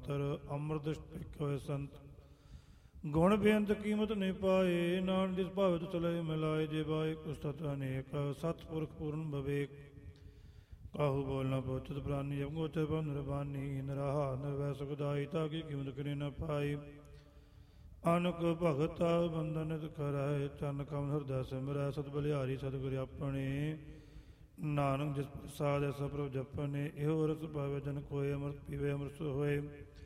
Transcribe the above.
ਖਾਤਰ ਅੰਮ੍ਰਿਤ ਟਿਕ ਹੋਏ ਸੰਤ। ਗੁਣ ਬੇਅੰਤ ਕੀਮਤ ਨਹੀਂ ਪਾਏ, ਨਾਨਕ ਜਿਸ ਭਾਵਿਤ ਚਲੇ ਮਿਲਾਏ। ਜੇ ਬਾਏ ਕੁਸਤਤ ਅਨੇਕ, ਸਤਿਪੁਰਖ ਪੂਰਨ ਬਵੇਕ। ਕਾਹੂ ਬੋਲਣਾ ਪੋਚਤ ਪ੍ਰਾਨੀ, ਅਗੋਚਰ ਪਰ ਨਿਰਬਾਨੀ। ਨਿਰਾਹਾ ਨਿਰਵੈ ਸੁਖਦਾਈ, ਤਾਂ ਕੀ ਕੀਮਤ ਕਰੀ ਨ ਪਾਈ। ਅਨਕ ਭਗਤ ਬੰਧਨ ਨਿਤ ਕਰੈ, ਚਰਨ ਕਮਲ ਹਿਰਦੈ ਸਿਮਰੈ। ਸਤ ਬਲਿਹਾਰੀ ਸਤਿਗੁਰ ਆਪਣੇ, ਨਾਨਕ ਜਿਸ ਪ੍ਰਸਾਦਿ ਐਸਾ ਪ੍ਰਭ ਜਪਨੇ। ਇਹੋ ਰਸ ਪਾਵੇ ਜਨ ਕੋਇ, ਅੰਮ੍ਰਿਤ ਪੀਵੇ ਅੰਮ੍ਰਿਤ ਹੋਏ।